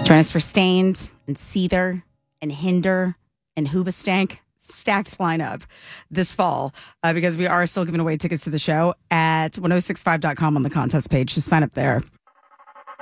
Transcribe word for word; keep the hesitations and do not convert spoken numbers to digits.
Join us for Stained and Seether and Hinder and Hoobastank. Stacked lineup this fall uh, because we are still giving away tickets to the show at ten sixty-five dot com on the contest page. Just sign up there.